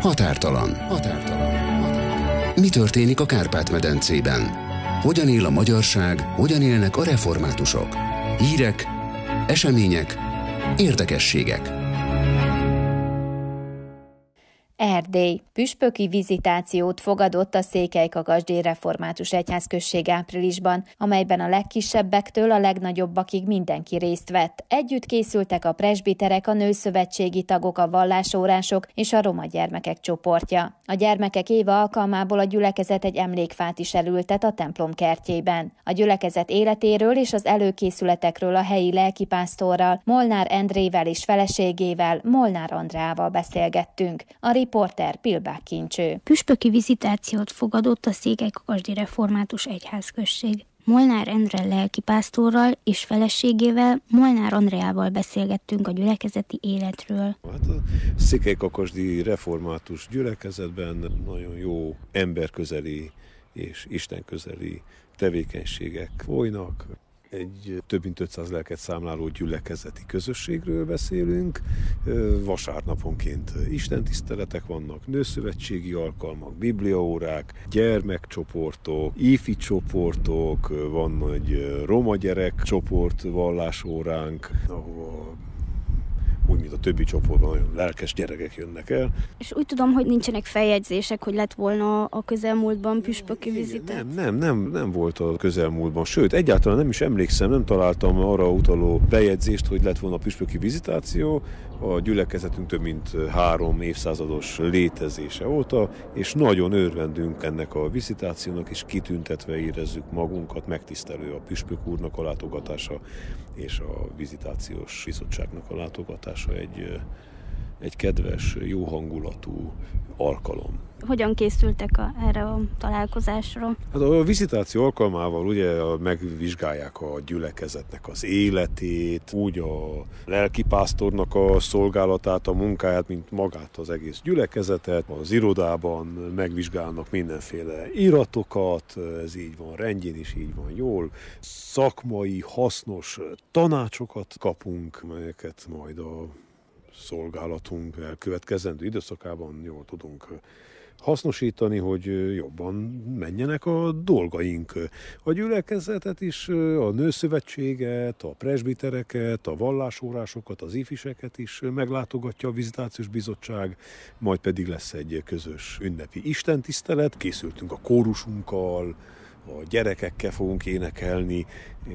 Határtalan. Mi történik a Kárpát-medencében? Hogyan él a magyarság, hogyan élnek a reformátusok? Hírek, események, érdekességek. Erdély. Püspöki vizitációt fogadott a Székelykagasdi Református Egyházközség áprilisban, amelyben a legkisebbektől a legnagyobbakig mindenki részt vett. Együtt készültek a presbiterek, a nőszövetségi tagok, a vallásórások és a roma gyermekek csoportja. A gyermekek éve alkalmából a gyülekezet egy emlékfát is elültet a templom kertjében. A gyülekezet életéről és az előkészületekről a helyi lelkipásztorral, Molnár Endrével és feleségével, Molnár Andreával beszélgettünk. A riporter Pilbák Kincső. Püspöki vizitációt fogadott a Székelykagasdi Református Egyházközség. Molnár Endre lelkipásztorral és feleségével, Molnár Andreával beszélgettünk a gyülekezeti életről. Hát a Székelykagasdi Református gyülekezetben nagyon jó emberközeli és istenközeli tevékenységek folynak. Egy több mint 500 lelket számláló gyülekezeti közösségről beszélünk. Vasárnaponként istentiszteletek vannak, nőszövetségi alkalmak, bibliaórák, gyermekcsoportok, ifi csoportok, van egy roma gyerekcsoport vallásóránk, ahova úgy, mint a többi csoportban, nagyon lelkes gyerekek jönnek el. És úgy tudom, hogy nincsenek feljegyzések, hogy lett volna a közelmúltban püspöki vizitáció? Nem volt a közelmúltban. Sőt, egyáltalán nem is emlékszem, nem találtam arra utaló bejegyzést, hogy lett volna püspöki vizitáció. A gyülekezetünk több mint 3 évszázados létezése óta, és nagyon örvendünk ennek a vizitációnak, és kitüntetve érezzük magunkat, megtisztelő a püspök úrnak a látogatása, és a vizitációs bizottságnak a látogatása egy kedves, jó hangulatú alkalom. Hogyan készültek erre a találkozásra? Hát a vizitáció alkalmával ugye megvizsgálják a gyülekezetnek az életét, úgy a lelkipásztornak a szolgálatát, a munkáját, mint magát az egész gyülekezetet. Az irodában megvizsgálnak mindenféle iratokat, ez így van rendjén is, így van jól. Szakmai, hasznos tanácsokat kapunk, melyeket majd a szolgálatunk elkövetkezendő időszakában jól tudunk hasznosítani, hogy jobban menjenek a dolgaink. A gyülekezetet is, a nőszövetséget, a presbitereket, a vallásórásokat, az ifiseket is meglátogatja a vizitációs bizottság, majd pedig lesz egy közös ünnepi istentisztelet. Készültünk a kórusunkkal, a gyerekekkel fogunk énekelni,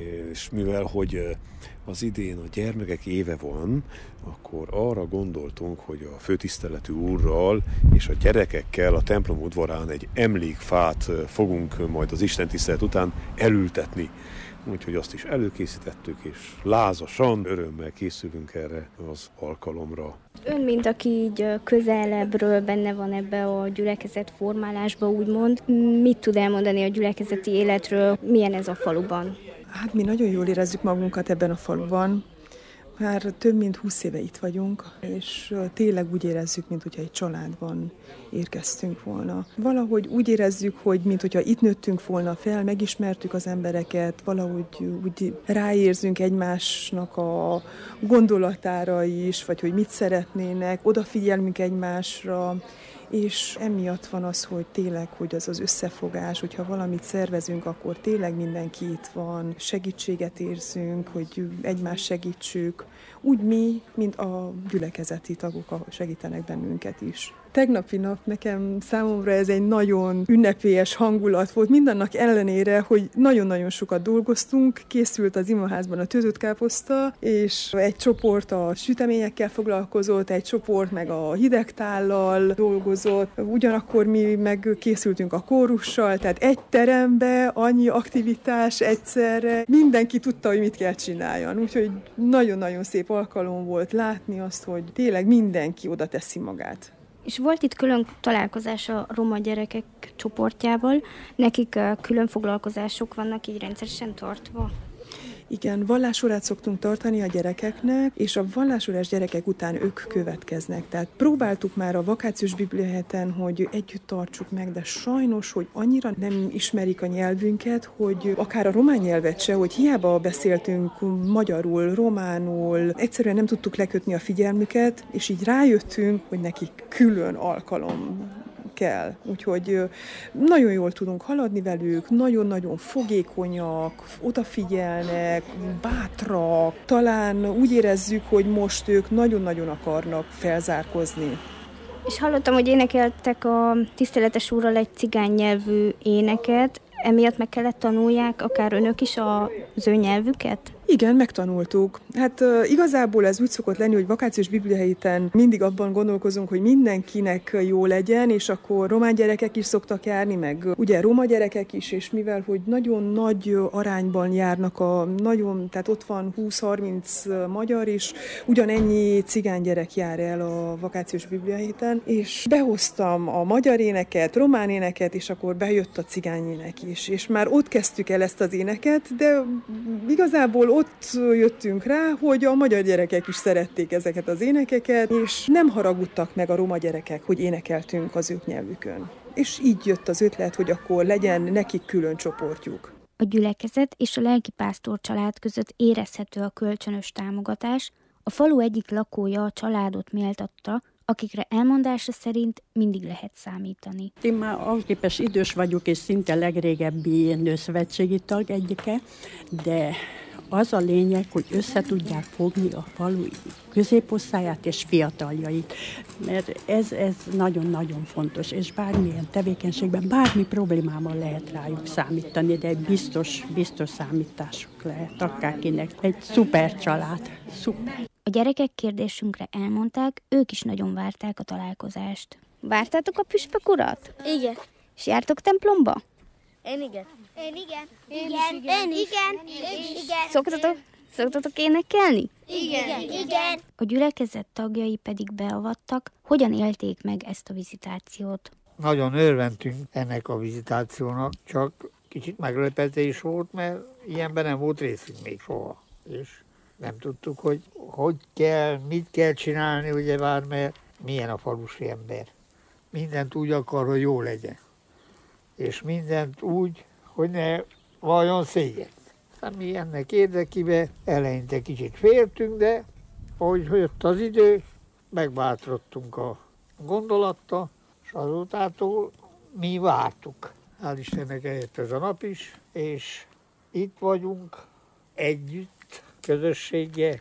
és mivel hogy az idén a gyermekek éve van, akkor arra gondoltunk, hogy a főtiszteletű úrral és a gyerekekkel a templom udvarán egy emlékfát fogunk majd az istentisztelet után elültetni. Úgyhogy azt is előkészítettük, és lázasan, örömmel készülünk erre az alkalomra. Ön, mint aki így közelebbről benne van ebbe a gyülekezet formálásba, úgymond, mit tud elmondani a gyülekezeti életről, milyen ez a faluban? Hát mi nagyon jól érezzük magunkat ebben a faluban. Már több mint 20 éve itt vagyunk, és tényleg úgy érezzük, mint hogyha egy családban érkeztünk volna. Valahogy úgy érezzük, hogy mint hogyha itt nőttünk volna fel, megismertük az embereket, valahogy úgy ráérzünk egymásnak a gondolatára is, vagy hogy mit szeretnének, odafigyelünk egymásra, és emiatt van az, hogy tényleg, hogy az az összefogás, hogyha valamit szervezünk, akkor tényleg mindenki itt van, segítséget érzünk, hogy egymást segítsük, úgy mi, mint a gyülekezeti tagok segítenek bennünket is. Tegnapi nap számomra ez egy nagyon ünnepélyes hangulat volt, mindannak ellenére, hogy nagyon-nagyon sokat dolgoztunk, készült az imaházban a töltött káposzta, és egy csoport a süteményekkel foglalkozott, egy csoport meg a hidegtállal dolgozott, ugyanakkor mi meg készültünk a kórussal, tehát egy terembe annyi aktivitás egyszerre, mindenki tudta, hogy mit kell csináljon, úgyhogy nagyon-nagyon szép alkalom volt látni azt, hogy tényleg mindenki oda teszi magát. És volt itt külön találkozás a roma gyerekek csoportjával, nekik külön foglalkozások vannak így rendszeresen tartva? Igen, vallásórát szoktunk tartani a gyerekeknek, és a vallásórás gyerekek után ők következnek. Tehát próbáltuk már a vakációs bibliaheten, hogy együtt tartsuk meg, de sajnos, hogy annyira nem ismerik a nyelvünket, hogy akár a román nyelvet se, hogy hiába beszéltünk magyarul, románul, egyszerűen nem tudtuk lekötni a figyelmüket, és így rájöttünk, hogy nekik külön alkalom kell. Úgyhogy nagyon jól tudunk haladni velük, nagyon-nagyon fogékonyak, odafigyelnek, bátrak. Talán úgy érezzük, hogy most ők nagyon-nagyon akarnak felzárkozni. És hallottam, hogy énekeltek a tiszteletes úrral egy cigány nyelvű éneket, emiatt meg kellett tanulják akár önök is az ő nyelvüket? Igen, megtanultuk. Hát igazából ez úgy szokott lenni, hogy vakációs bibliahéten mindig abban gondolkozunk, hogy mindenkinek jó legyen, és akkor román gyerekek is szoktak járni, meg ugye roma gyerekek is, és mivel, hogy nagyon nagy arányban járnak tehát ott van 20-30 magyar, és ugyanennyi cigány gyerek jár el a vakációs bibliahéten, és behoztam a magyar éneket, román éneket, és akkor bejött a cigány ének is, és már ott kezdtük el ezt az éneket, de igazából ott jöttünk rá, hogy a magyar gyerekek is szerették ezeket az énekeket, és nem haragudtak meg a roma gyerekek, hogy énekeltünk az ők nyelvükön. És így jött az ötlet, hogy akkor legyen nekik külön csoportjuk. A gyülekezet és a lelkipásztor család között érezhető a kölcsönös támogatás. A falu egyik lakója a családot méltatta, akikre elmondása szerint mindig lehet számítani. Én már ahhoz idős vagyok, és szinte legrégebbi nőszövetségi tag egyike, de az a lényeg, hogy össze tudják fogni a falu középosztályát és fiataljait, mert ez nagyon-nagyon fontos, és bármilyen tevékenységben, bármi problémával lehet rájuk számítani, de egy biztos számításuk lehet akárkinek. Egy szuper család, szuper. A gyerekek kérdésünkre elmondták, ők is nagyon várták a találkozást. Vártátok a püspök urat? Igen. És jártok templomba? Én igen. Szoktatok énekelni? Igen. A gyülekezet tagjai pedig beavattak, hogyan élték meg ezt a vizitációt. Nagyon örvendtünk ennek a vizitációnak, csak kicsit meglepetés volt, mert ilyenben nem volt részünk még soha. És nem tudtuk, hogy kell, mit kell csinálni, ugye vár, mert milyen a falusi ember. Mindent úgy akar, hogy jó legyen. És mindent úgy, hogy ne valljon szégyent. Mi ennek érdekében eleinte kicsit féltünk, de ahogy jött az idő, megbátradtunk a gondolattal, és azutától mi vártuk. Hál' Istennek eljött ez a nap is, és itt vagyunk együtt, közösséggel,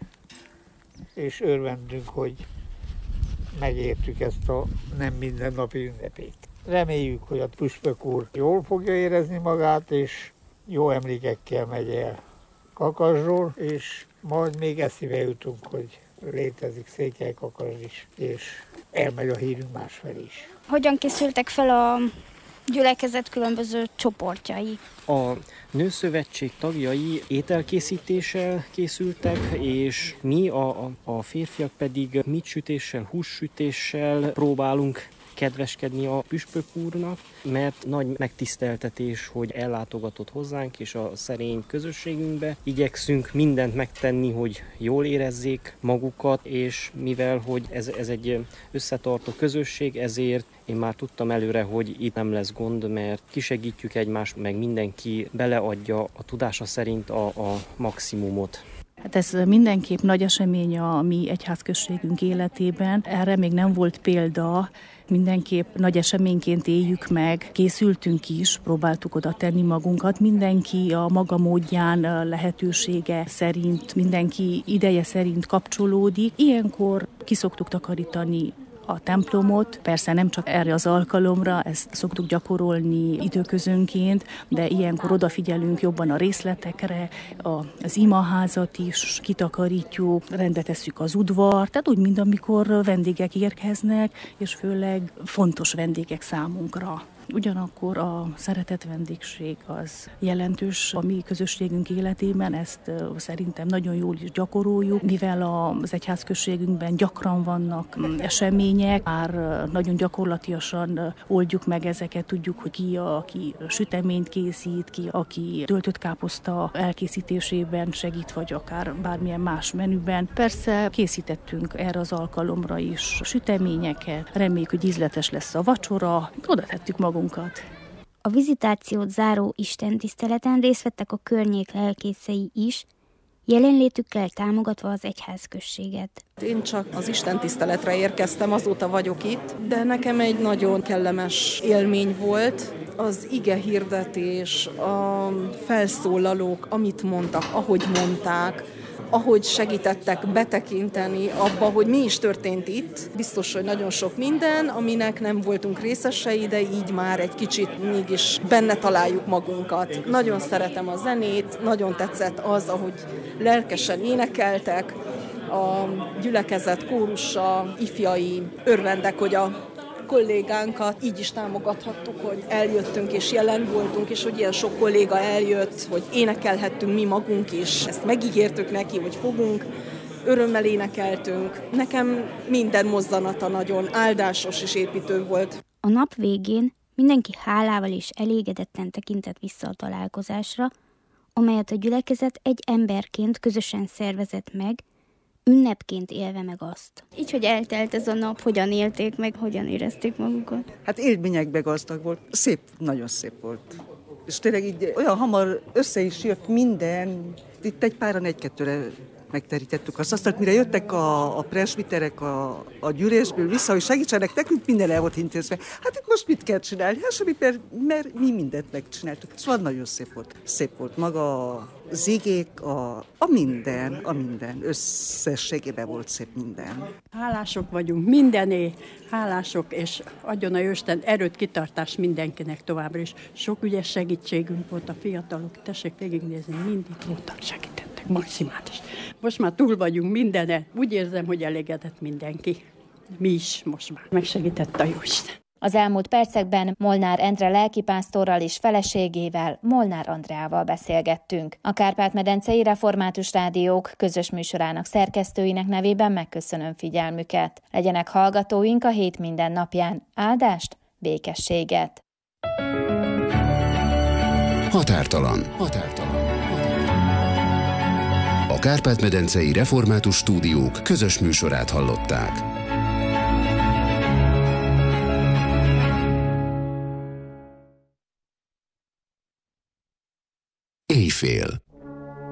és örvendünk, hogy megértük ezt a nem mindennapi ünnepét. Reméljük, hogy a püspök úr jól fogja érezni magát, és jó emlékekkel megy el Kakasdról, és majd még eszébe jutunk, hogy létezik Székelykakas is, és elmegy a hírünk másfelé is. Hogyan készültek fel a gyülekezet különböző csoportjai? A nőszövetség tagjai ételkészítéssel készültek, és mi a férfiak pedig mitsütéssel, hússütéssel próbálunk kedveskedni a püspök úrnak, mert nagy megtiszteltetés, hogy ellátogatott hozzánk és a szerény közösségünkbe. Igyekszünk mindent megtenni, hogy jól érezzék magukat, és mivel hogy ez egy összetartó közösség, ezért én már tudtam előre, hogy itt nem lesz gond, mert kisegítjük egymást, meg mindenki beleadja a tudása szerint a maximumot. Hát ez mindenképp nagy esemény a mi egyházközségünk életében. Erre még nem volt példa, mindenképp nagy eseményként éljük meg, készültünk is, próbáltuk oda tenni magunkat, mindenki a maga módján, lehetősége szerint, mindenki ideje szerint kapcsolódik. Ilyenkor ki szoktuk takarítani a templomot, persze nem csak erre az alkalomra, ezt szoktuk gyakorolni időközönként, de ilyenkor odafigyelünk jobban a részletekre, az imaházat is kitakarítjuk, rendbe tesszük az udvart, tehát úgy, mint amikor vendégek érkeznek, és főleg fontos vendégek számunkra. Ugyanakkor a szeretett vendégség az jelentős a mi közösségünk életében, ezt szerintem nagyon jól is gyakoroljuk, mivel az egyházközségünkben gyakran vannak események, már nagyon gyakorlatiasan oldjuk meg ezeket, tudjuk, hogy ki, aki süteményt készít, ki, aki töltött káposzta elkészítésében segít, vagy akár bármilyen más menüben. Persze készítettünk erre az alkalomra is süteményeket, reméljük, hogy ízletes lesz a vacsora, oda tettük magunkat. A vizitációt záró istentiszteleten részt vettek a környék lelkészei is, jelenlétükkel támogatva az egyházközséget. Én csak az istentiszteletre érkeztem, azóta vagyok itt, de nekem egy nagyon kellemes élmény volt. Az ige hirdetés, a felszólalók, amit mondtak, ahogy mondták, ahogy segítettek betekinteni abba, hogy mi is történt itt. Biztos, hogy nagyon sok minden, aminek nem voltunk részesei, de így már egy kicsit mégis benne találjuk magunkat. Nagyon szeretem a zenét, nagyon tetszett az, ahogy lelkesen énekeltek, a gyülekezet kórusa, ifjai örvendek, hogy a kollégánkat így is támogathattuk, hogy eljöttünk és jelen voltunk, és hogy ilyen sok kolléga eljött, hogy énekelhettünk mi magunk is. Ezt megígértük neki, hogy fogunk, örömmel énekeltünk. Nekem minden mozzanata nagyon áldásos és építő volt. A nap végén mindenki hálával és elégedetten tekintett vissza a találkozásra, amelyet a gyülekezet egy emberként közösen szervezett meg, ünnepként élve meg azt. Így, hogy eltelt ez a nap, hogyan élték meg, hogyan érezték magukat? Hát élményekbe gazdag volt. Szép, nagyon szép volt. És tényleg így olyan hamar össze is jött minden. Itt egy páran egy-kettőre megterítettük azt. Aztán mire jöttek a presbiterek a gyűlésből vissza, hogy segítsenek nekünk, minden el volt intézve. Hát itt most mit kell csinálni? Hát semmit, mert mi mindent megcsináltuk. Szóval nagyon szép volt. Szép volt maga az igék, a minden. Összességében volt szép minden. Hálások vagyunk mindené, hálások, és adjon a Isten erőt, kitartást mindenkinek továbbra is. Sok ügyes segítségünk volt a fiatalok, tessék végignézni, mindig voltak, segítettek, maximát is. Most már túl vagyunk mindenen, úgy érzem, hogy elégedett mindenki. Mi is most már. Megsegített a Jóisten. Az elmúlt percekben Molnár Endre lelkipásztorral és feleségével, Molnár Andreával beszélgettünk. A Kárpát-medencei Református Rádiók közös műsorának szerkesztőinek nevében megköszönöm figyelmüket. Legyenek hallgatóink a hét minden napján. Áldást, békességet! Határtalan. A Kárpát-medencei Református Stúdiók közös műsorát hallották. Éjfél.